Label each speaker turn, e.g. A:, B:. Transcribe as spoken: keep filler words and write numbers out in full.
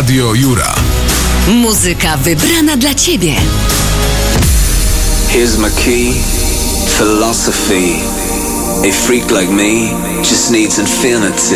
A: Radio Jura.
B: Muzyka wybrana dla Ciebie.
C: Here's my key, philosophy. A freak like me just needs infinity.